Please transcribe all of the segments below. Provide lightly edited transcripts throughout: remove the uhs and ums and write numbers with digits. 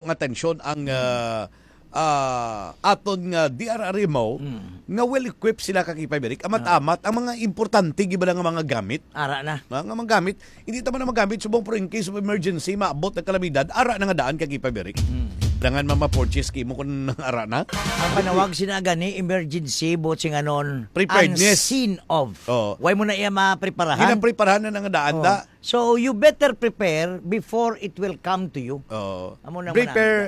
nga tensyon ang aton nga DRRI mo nga well-equipped sila kakipay-berik. Amat-amat ang mga importante giba nga mga gamit. Ara na. Mga gamit. Hindi tama na magamit subong for in case of emergency, maabot ng kalamidad, ara na nga daan kakipay-berik. Dangan mama-purchase kimo kung ara na. Ang panawag sinaga ni emergency botsing anon Preparedness. unseen of. Oh. Why mo na iya mapreparahan? Ginang-preparahan na nga daan da. So you better prepare before it will come to you. Amo na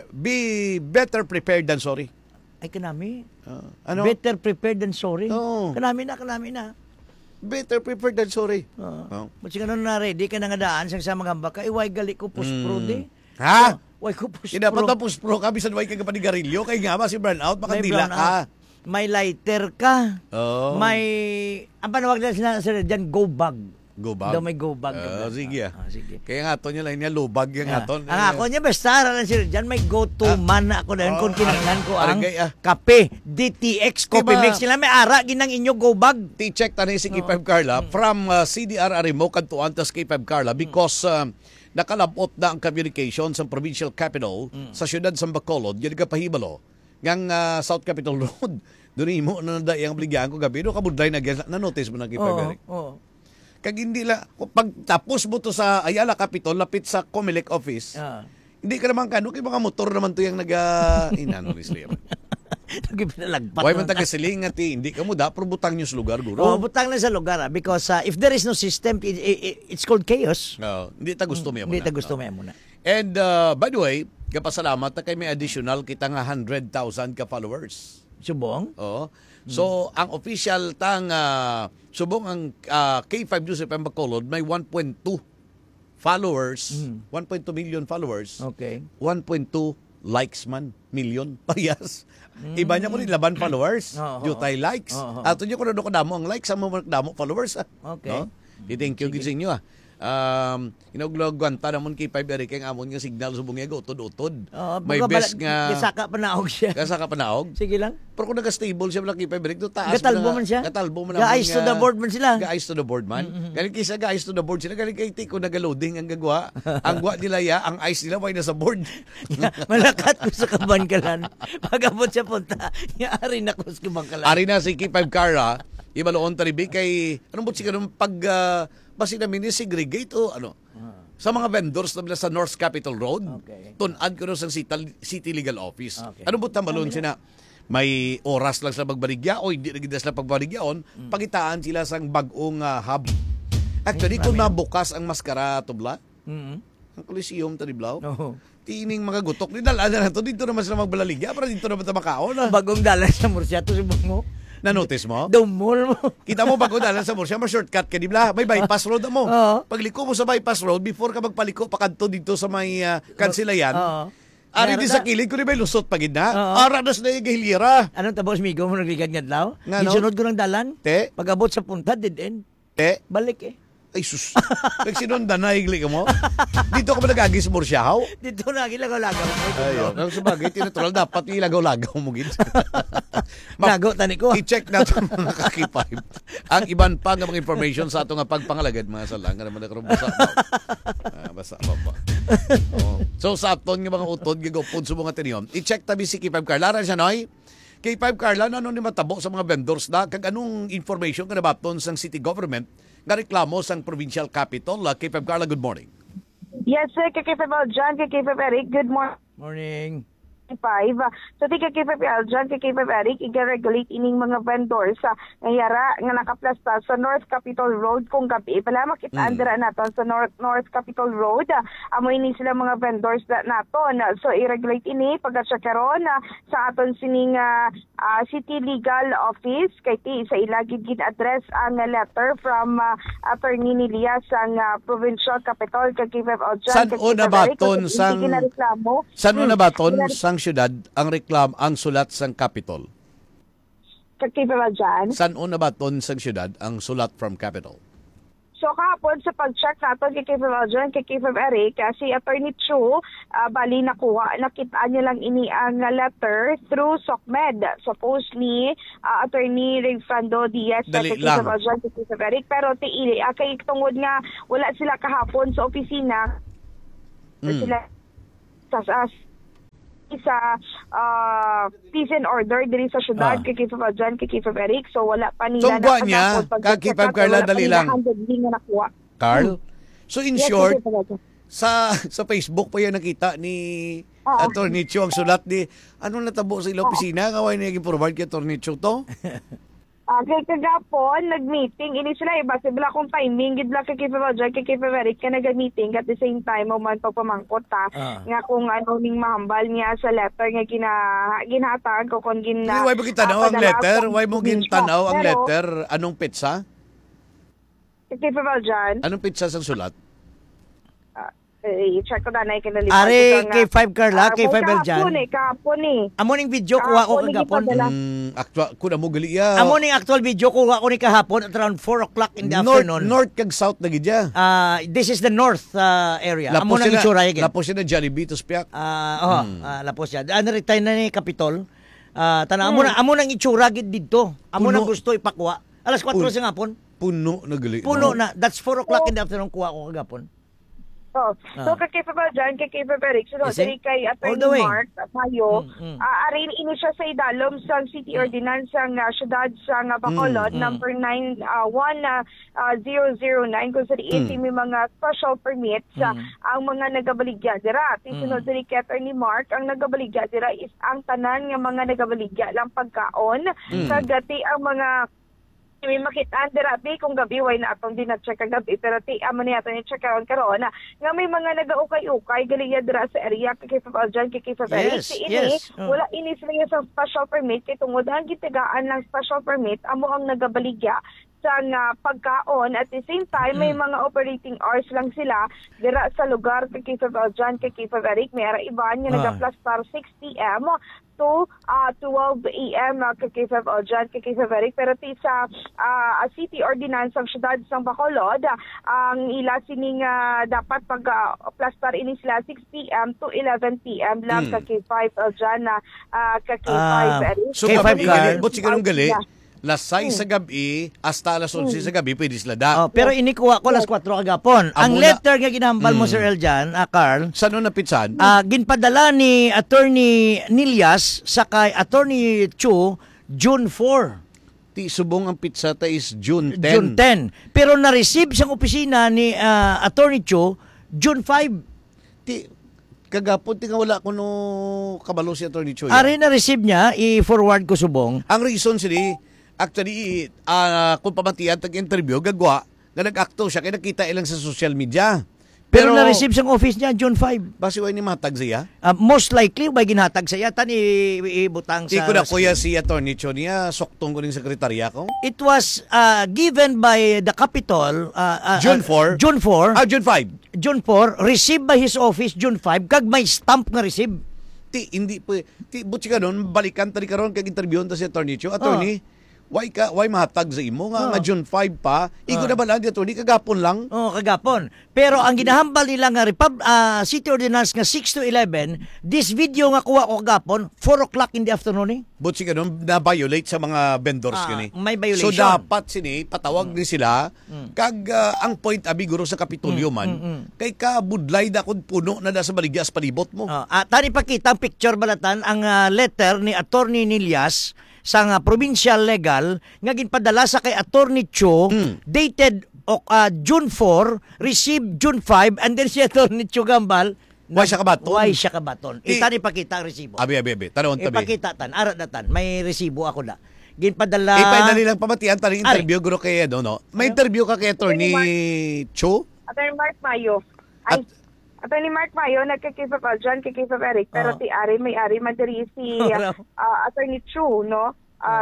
Be better prepared than sorry. Ay kanami. Ano? Better prepared than sorry. Oo. Kanami na. Better prepared than sorry. Botsing anon na ready ka na nga daan sa mga baka iway gali ko puspro de. Ha? Why ko puspro? Hindi dapat na puspro ka bisan way ka panigarilyo kay nga si burnout makadila ka. May lighter ka. May ang panawag na sila diyan go bag. Go bag. Daw may go bag. Sige. Sige. Kaya nga to niya lang niya lubag yung aton. Ang ako niya basta ran sila diyan may go to man na ako dahil kung kinahanglan ko ang Arigay, kape DTX coffee mix sila may ara ginang inyo go bag. T-check tani si K5 Carla from CDRRI mo kantuan tas K5 Carla because nakalabot na ang communication sa provincial capital sa siyudad sa Bacolod yun ka pahibalo ngang South Capitol Road doon mo na nadayang bligyan ko gabi no kabudlay na notice mo na K5 Eric. Kag hindi la pag tapos mo to sa Ayala Capitol lapit sa Comelec office. Hindi ka naman kano kay mga motor naman to yung inano ni Slim. Nagpinalagpat. Why man taga siling at hindi ka mo da pero butang niyo sa lugar guro. Butang na sa lugar because if there is no system it's called chaos. Hindi ta gusto mo Hindi ta gusto mo muna. And by the way, kapasalamat na kay may additional kita nga 100,000 ka followers. Subong? So, ang official subong ang K5 News FM Bacolod may 1.2 followers, 1.2 million followers. Okay. 1.2 likes man, million parehas. Iba niya ko ni laban followers, jutay likes. Ato niya ko na damo ang likes, ang mga damo followers. Okay. No? Thank you gid sa inyo. Inaglogwan ta namon kay Eric ang amon nga signal subong nga utod-utod. May best nga kasaka panaog siya. Kasaka panaog. Sige lang. Pero kung nag-stable siya kay Eric do taas. Gatalbo man siya. Gatalbo man. Guys to the board man sila. Guys to the board man. Galing kisa guys to the board sila galing kay Tiko nagaloading ang gagwa. Ang gwa nila ya, ang ice nila way nasa board. Malakat ko sa kabangkalan. Pag-abot siya punta, ari na ko sa kabangkalan. Ari na si K5 Cara, ibaloon taribi kay anong butsi ka nung pag basi namin segregate o ano sa mga vendors na sa North Capitol Road. Tunan ko sa City Legal Office. Ano but na malon sila? May oras lang sa pagbaligya o hindi na sila pagbaligyaon, pagitaan sila sa bagong hub. Actually, kung nabukas ang maskara tubla, ang Coliseum taniblaw, tining mga gutok, nidala na to, dito naman sila magbaligya, para dito naman ito makaon. Bagong dala sa Murciato, subong mo. Na-notice mo? Dumol mo. Kita mo bago dalan sa Murcia, ma-shortcut ka, di ba? May bypass road mo. Pagliko mo sa bypass road, before ka magpaliko, pakanto dito sa may Kansilayan, ari di sa kilid ko ni may lusot pagid na. Aranas na yung gahilira. Anong tabos, migo mo nagligad nga daw? Nga, no? Isunod ko ng dalan? Te? Pag-abot sa punta, dead end. Te? Balik Ay sus. Nagsinunda na higli ka mo? Dito ka ba nag-agi sa Murcia, how? Dito na, ilagaw-lagaw mo. Ayun. Ang sabagay, tinatural, dapat ilagaw-lagaw mo gid. Lagaw, tani ko. I-check na ito mga kaki-5. Ang iban pa ng mga information sa ito nga pagpangalagad, mga salang, nga naman nakarubasa pa. Basta pa pa. So, sa aton nga mga utod, gagawpod sa mga tiniyom, i-check tabi si K5 Carla. Ran siya, noy? K5 Carla, ano ni matabo sa mga vendors na, kag anong information ka nabaton sa city government nga reklamo sa provincial capital? K5 Carla, good morning. Yes, sir. K5 John, K5 Eric. Good morning. Morning. 5. So, di ka K5 John, K5 Eric, i-regulate ining mga vendors sa ngayara nga nakaplasta sa North Capitol Road kung gabi. Pala makitaan dira nato sa North Capitol Road. Amo ini sila mga vendors naton. So, i-regulate ini pagkatsa karon sa aton sining City Legal Office kay ti sa ilagid gid address ang letter from Attorney Nilia sang Provincial Capital kay K5 John. San una baton sang San una baton sang syudad ang ang sulat sang Capitol? Dyan. San una baton sang syudad ang sulat from Capitol? So kahapon sa pag-check natin kay K5 John, kay K5 Eric, si Attorney Chu, bali nakita niya lang ini ang letter through SOCMED. Supposedly, Attorney Rigfando Diaz kay K5 John, kay K5 Eric, pero kay tungod nga wala sila kahapon sa opisina. Sila sa peace and order diri sa syudad kay Kifab Adjan kay Kifab Eric, so wala pa nila Sungguan niya, Kifab Carla, dali lang. nakuha. Carl? So in Yes, short, Kifab Adjan. sa Facebook pa yan nakita ni Atty. Cho ang sulat ni ano natabo sa ilang opisina kaway na i-forward kay Atty. Cho to? Kay kagapon, nag-meeting. Ini sila iba. Sibla kong timing. Gidla kay Kifab Adjan, kay Kifab Eric ka nag-meeting. At the same time, man pagpamangkot nga kung ano ning mahambal niya sa letter nga ginhatag o kung Why mo gitanaw ang letter? Why mo gitanaw ang letter? Anong pitsa? Kay Kifab Adjan, Anong pitsa sa sulat? i-check ko na na ikinalipat. Are kay 5 Carla, kay 5 Eljan. Kahapon eh. Amo ning video kuha ko kagapon. Actual, kuna mo gali ya. Amo ning actual video kuha ko ni kahapon at around 4 o'clock in the afternoon. North kag south na gidya. This is the north area. Amo nang itsura again. Lapos siya na Jollibee to spiak. Lapos siya. Na-retire na ni Capitol. Amo nang itsura gid didto. Amo nang gusto ipakuha. Alas 4 sa ngapon. Puno na gali. Puno na. That's 4 o'clock in the afternoon kuha ko kagapon. So kay Kifab Adjan, kay Kifab Eric, so diri kay Atty. Mark Mayo, arin ini siya sa idalom sa City Ordinance ng syudad sa Bacolod, number 1009, kung sa diiti may mga special permits ang mga nagabaligya dira. Tisunod diri kay Atty. Mark, ang nagabaligya dira is ang tanan nga mga nagabaligya lang pagkaon, kagati ang mga may makitaan dirabi kung gabi way na atong dina-check kagabi pero ti amo ni ato ni check karon nga may mga nagaukay-ukay galing dira sa area kay Kifab Adjan kay Kifab Eric. Wala ini sila sa special permit kay tungod ang gitagaan ng special permit amo ang nagabaligya sa pagkaon at the same time may mga operating hours lang sila dira sa lugar kay Kifab Adjan kay Kifab Eric. May ara iban nga naga-plus par 6 p.m. to 12 a.m. kay Kifab Adjan kay Kifab Eric pero ti sa City Ordinance ng syudad sa Bacolod ang ila sining dapat pag plus par ini sila 6 p.m. to 11 p.m. lang kay Kifab Adjan kay Kifab Eric. So kami but siganong gali lasay sa gabi hasta alas 11 sa gabi pwede sila da. Pero inikuha ko alas 4 kagapon. Ang letter nga ginahambal mo Sir Eljan, Carl. Saan na pitsan? Ginpadala ni Attorney Nilias sa kay Attorney Cho June 4. Subong ang pizza ta is June 10. June 10. Pero na-receive sa opisina ni Attorney Cho June 5. Kagapon nga wala ko no kabalo si Attorney Cho. Ari na-receive niya, i-forward ko subong. Ang reason sini actually kung pamatian tag-interview gagwa nga nag-acto siya kaya nakita ilang sa social media. Pero na-receive sa office niya June 5. Basi way ni matag siya? Most likely may ginhatag sa iya tan ibutang sa. Di ko na kuya si Attorney Cho niya soktong ko ning sekretarya ko. It was given by the Capitol June 4. June 4. June 5. June 4 received by his office June 5 kag may stamp nga receive. Hindi po butsi ka nun balikan tali karon kag interview ta si Attorney Cho. Attorney, why mahatag sa imo nga June 5 pa igo na ba lang dito ni kagapon lang kagapon pero ang ginahambal nila nga City Ordinance nga 6 to 11 this video nga kuha ko kagapon 4 o'clock in the afternoon but si ganun na-violate sa mga vendors kini may violation so dapat sini patawag din sila kag ang point abi guro sa Kapitolyo man kay kabudlay da kung puno na sa baligya sa palibot mo tani pakita ang picture balatan ang letter ni Attorney Nilias sa provincial legal nga ginpadala sa kay Attorney Cho dated June 4 received June 5 and then si Attorney Cho Gambal why siya kabaton itani pakita ang resibo abi tanawon tabi ipakita tan ara datan may resibo ako na ginpadala ipadali lang pamatian tani interview guro kay no may interview ka kay Attorney Cho Attorney Mark Mayo Attorney Mark Mayo, nagkakifab Adjan, kikifab Eric, pero may ari madiri si Attorney Chu, no?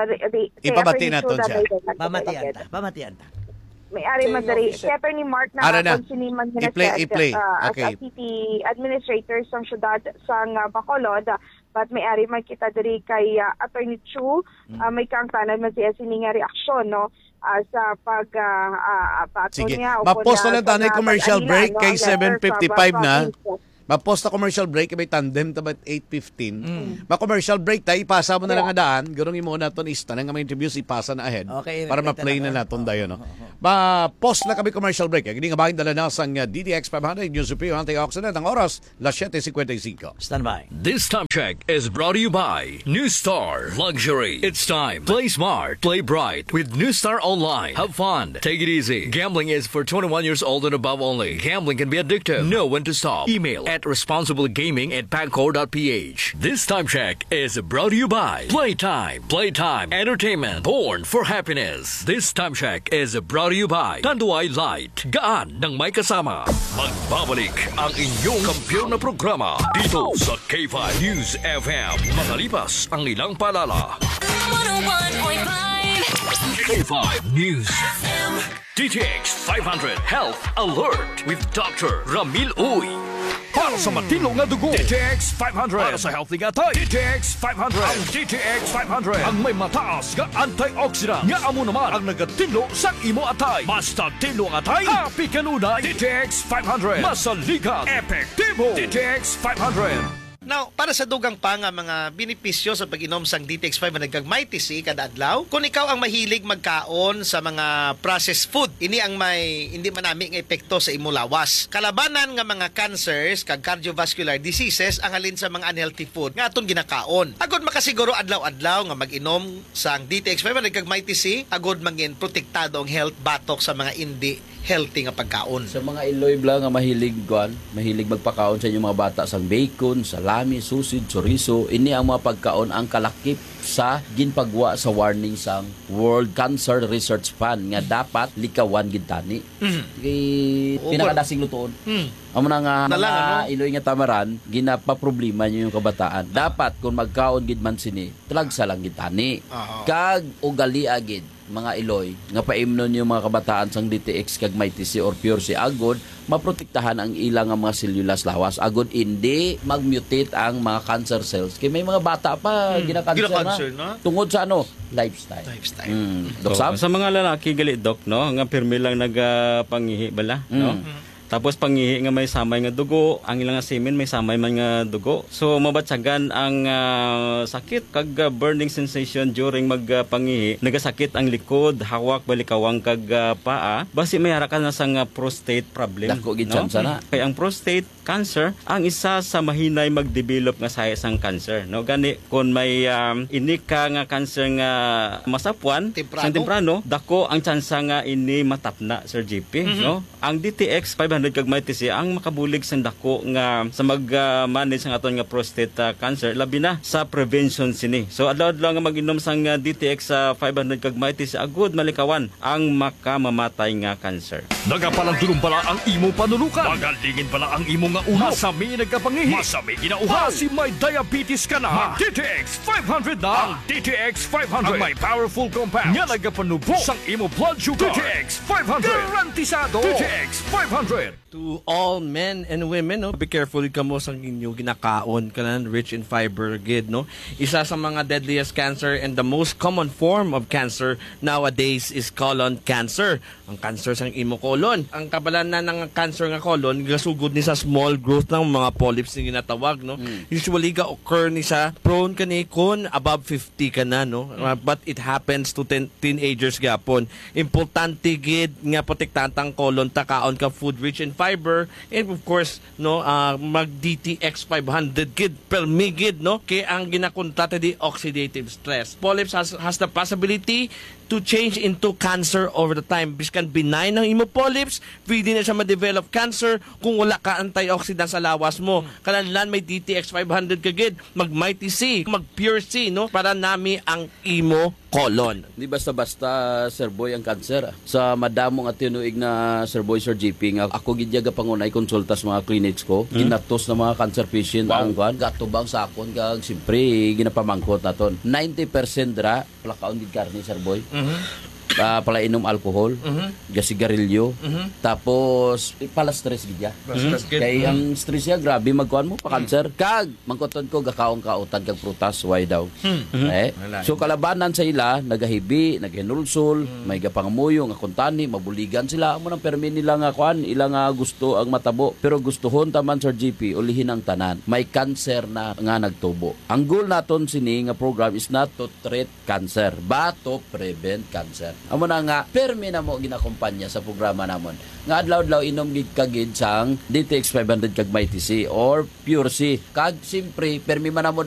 Ipabati na to siya. Pamatian ta. May ari madiri. Si Attorney Mark na siniman na i-play. Okay. As city administrator sa syudad sa Bacolod, but may ari makita diri kay Attorney Chu, may kang tanan man siya sininga reaksyon, no? Sa pag-pato sige. niya. Mapost na lang tanay commercial break kay 7:55 na. Ma-post na commercial break, may tandem tabat 8:15. Ma-commercial break tayo, ipasa mo na lang nga daan. Gurong imo na ton ista nga mga interviews ipasa na ahead. Okay, para ma-play na naton dayo, no. Ma-post na kami commercial break. Hindi nga bahin dala na sang DTX 500 News Superior Antioxidant ang oras las 7:55. Stand by. This time check is brought to you by New Star Luxury. It's time. Play smart, play bright with New Star Online. Have fun. Take it easy. Gambling is for 21 years old and above only. Gambling can be addictive. Know when to stop. Email at responsiblegaming@pagcor.ph. This time check is brought to you by Playtime. Playtime Entertainment. Born for happiness. This time check is brought to you by Tanduay Light. Gaan ng may kasama. Magbabalik ang inyong kampiyon na programa dito sa K5 News FM. Makalipas ang ilang paalala. 101.5 K5 News FM. DTX 500 Health Alert with Dr. Ramil Uy. Para sa matilong na dugo, DTX 500. Para sa healthy nga tayo, DTX 500. Ang DTX 500 ang may mataas nga antioxidant. Nga amo naman ang nagatinlo sa imo atay. Basta tinlo ang atay, happy kanunay. DTX 500. Masaligan, epektibo. DTX 500. Now, para sa dugang pa nga mga benepisyo sa pag-inom sang DTX 500 kag Mighty C kada adlaw, kung ikaw ang mahilig magkaon sa mga processed food, ini ang may hindi manami nga epekto sa imo lawas. Kalabanan nga mga cancers kag cardiovascular diseases ang alin sa mga unhealthy food nga aton ginakaon. Agod makasiguro adlaw-adlaw nga mag-inom sang DTX 500 kag Mighty C, agod mangin protektado ang health batok sa mga hindi healthy nga pagkaon. Sa mga Iloy bla nga mahilig magpakaon sa inyong mga bata sang bacon, salami, susid, chorizo, ini ang mga pagkaon ang kalakip sa ginpagwa sa warning sang World Cancer Research Fund nga dapat likawan gid tani. Pinakadasing lutuon. Amo na nga mga Iloy nga tamaran ginapaproblema niyo yung kabataan. Dapat kung magkaon gid man sini, talagsa lang gid tani. Kag ugali agid mga Iloy nga paimnon yung mga kabataan sang DTX kag Mighty C or Pure C agod maprotektahan ang ilang mga sellulas lawas agod hindi magmutate ang mga cancer cells kay may mga bata pa ginakanser na tungod sa lifestyle. Dok Sam? Sa mga lalaki gali dok no nga pirmi lang nagpangihi bala no. Tapos pangihi nga may samay nga dugo, ang ilang semen may samay man nga dugo. So mabatsagan ang sakit kag burning sensation during magpangihi. Nagasakit ang likod, hawak, balikawang kag paa. Basi may harakan na sang prostate problem. Dako gid sana. Kay ang prostate cancer ang isa sa mahinay mag-develop nga sa isang cancer. No gani kun may inika nga cancer nga masapwan, temprano, dako ang tsansa nga ini matapna Sir JP, no? Ang DTX 500 kag Mighty C ang makabulig sa dako nga sa mag-manage ang aton nga prostate cancer labi na sa prevention sini. So adlaw-adlaw nga mag-inom sang DTX 500 kag Mighty C agud malikawan ang makamamatay nga cancer. Nagapalandulong pala ang imo panulukan. Magalingin pala ang imo nga ulo. Masami nagkapangihi. Masami ginauhaw. Kasi may diabetes ka na. DTX 500 na. Ang DTX 500 ang may powerful compounds. Nga nagapanubo sang imo blood sugar. DTX 500. Garantisado. DTX 500. To all men and women, no, be careful ka mo sa inyo ginakaon kanan rich in fiber gid, no. Isa sa mga deadliest cancer and the most common form of cancer nowadays is colon cancer. Ang cancer sang imo colon. Ang kabalanan ng cancer nga colon gasugod ni sa small growth ng mga polyps ni ginatawag, no. Usually ga occur ni sa prone kani kun above 50 ka na, no. But it happens to teenagers gapon. Importante gid nga protektantang colon ta kaon ka food rich in fiber and of course no mag DTX 500 gid per migid, no, kay ang ginakontrata di oxidative stress. Polyps has the possibility to change into cancer over the time. Biskan benign ang imo polyps, pwede na siya ma-develop cancer kung wala ka antioxidant sa lawas mo. Kananlan may DTX 500 kagid, mag Mighty C, mag Pure C, no, para nami ang imo colon. Di basta-basta Sir Boy ang cancer. Sa madamong at tinuig na Sir Boy Sir GP nga ako gidyaga pangunay konsulta sa mga clinics ko, ginatos na mga cancer patient ang kuan, gatubang sakon kag simpre ginapamangkot naton. 90% dra plakaon gid karni Sir Boy. pala inom alcohol, gasigarilyo, tapos pala stress gidya. Kay ang stress niya grabe magkuan mo pa cancer. Kag mangkoton ko gakaon kautan kag prutas why daw. So kalabanan sa ila nagahibi, naghinulsol, may gapangamuyo nga kuntani, mabuligan sila amo nang permi nila nga kuan, ila nga gusto ang matabo. Pero gustuhon taman Sir GP ulihin ang tanan. May cancer na nga nagtubo. Ang goal naton sini nga program is not to treat cancer, but to prevent cancer. Amo na nga permi na mo ginakumpanya sa programa namon. Nga adlaw-adlaw inom gid kagid sang DTX 500 kag Mighty C or Pure C. Kag simpre permi man namo